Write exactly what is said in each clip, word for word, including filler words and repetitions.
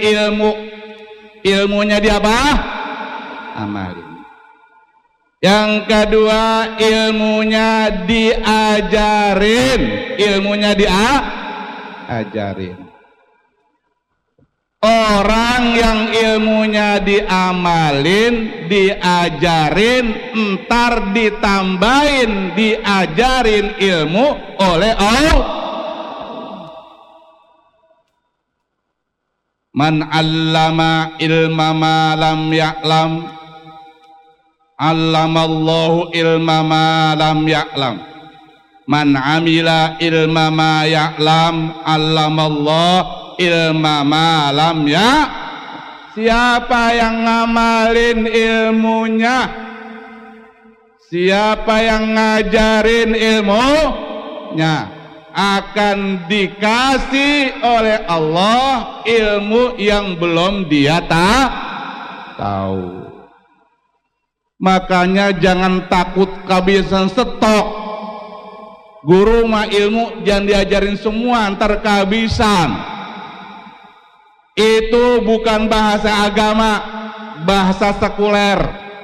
ilmu, ilmunya di apa? Amalin. Yang kedua, ilmunya diajarin, ilmunya diajarin. Orang yang ilmunya diamalin, diajarin, entar ditambahin, diajarin ilmu oleh Allah. Man 'allama ilma ma lam ya'lam, 'allamallahu ilma ma lam ya'lam. Man 'amila ilma ma ya'lam, 'allamallahu ilma ma lam ya. Siapa yang ngamalin ilmunya, siapa yang ngajarin ilmunya, akan dikasih oleh Allah ilmu yang belum dia ta tahu. Makanya jangan takut kehabisan stok. Guru mah ilmu jangan diajarin semua, ntar kehabisan. Itu bukan bahasa agama, bahasa sekuler.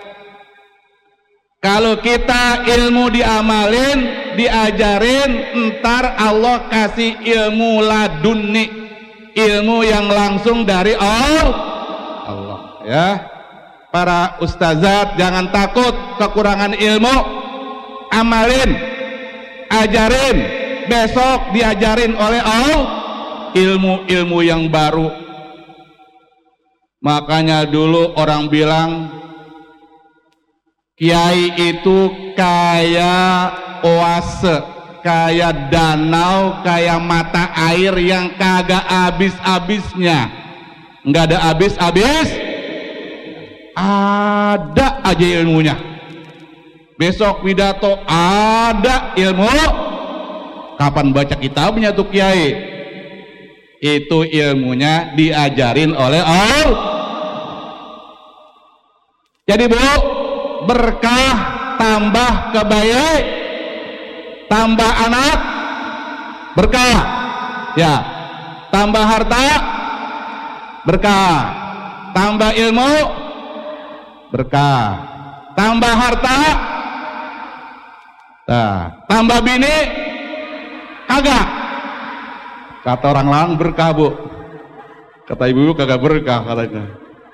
Kalau kita ilmu diamalin, diajarin, entar Allah kasih ilmu ladunni, ilmu yang langsung dari Allah. Allah, ya. Para ustazat jangan takut kekurangan ilmu, amalin, ajarin, besok diajarin oleh Allah ilmu-ilmu yang baru. Makanya dulu orang bilang kiai itu kayak oase, kayak danau, kayak mata air yang kagak habis-habisnya. Nggak ada habis-habis, ada aja ilmunya. Besok pidato ada ilmu. Kapan baca kitabnya tuh kiai? Itu ilmunya diajarin oleh Allah. Jadi Bu, berkah tambah kebaik, tambah anak berkah, ya, tambah harta berkah, tambah ilmu berkah, tambah harta, nah, tambah bini kagak. Kata orang lain berkah Bu, kata ibu kagak berkah katanya.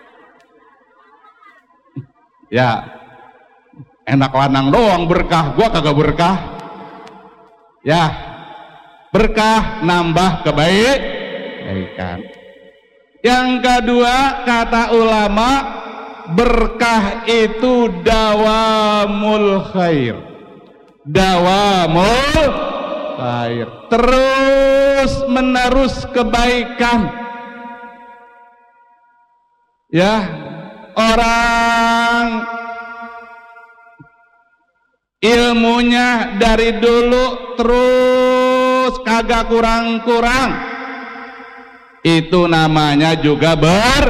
Ya, enak lanang doang berkah, gua kagak berkah. Ya, berkah nambah kebaikan. Yang kedua, kata ulama, berkah itu dawamul khair. Dawamul khair, terus menerus kebaikan. Ya, orang ilmunya dari dulu terus kagak kurang-kurang, itu namanya juga ber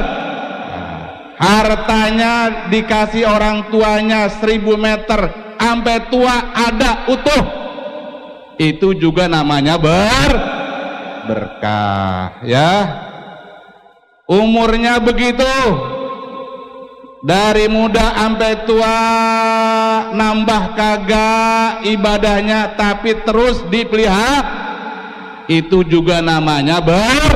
hartanya dikasih orang tuanya seribu meter sampai tua ada utuh, itu juga namanya ber berkah. Ya, umurnya begitu, dari muda sampai tua nambah kagak ibadahnya, tapi terus dipelihara, itu juga namanya ber.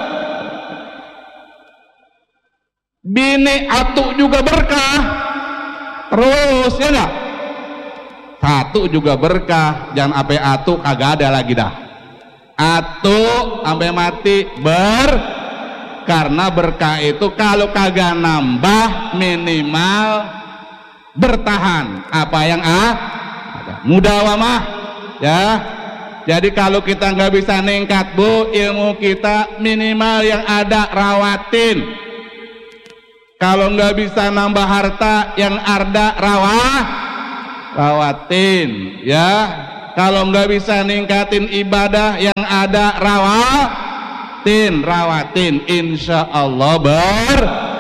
Bini atu juga berkah, terus ya enggak? Satu juga berkah, jangan sampai atu kagak ada lagi dah. Atu sampai mati ber, karena berkah itu kalau kagak nambah minimal bertahan apa yang ah mudawamah, ya. Jadi kalau kita nggak bisa ningkat Bu, ilmu kita minimal yang ada rawatin. Kalau nggak bisa nambah harta, yang ada rawah rawatin, ya. Kalau nggak bisa ningkatin ibadah, yang ada rawatin, rawatin, insya Allah ber.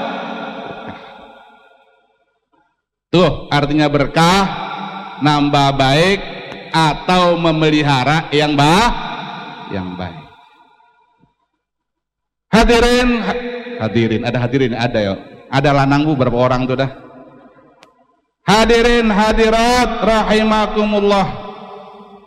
Tuh artinya berkah, nambah baik atau memelihara yang bah, yang baik. Hadirin hadirin, ada hadirin, ada ya. Ada lanang bu berapa orang tuh dah. Hadirin hadirat rahimakumullah.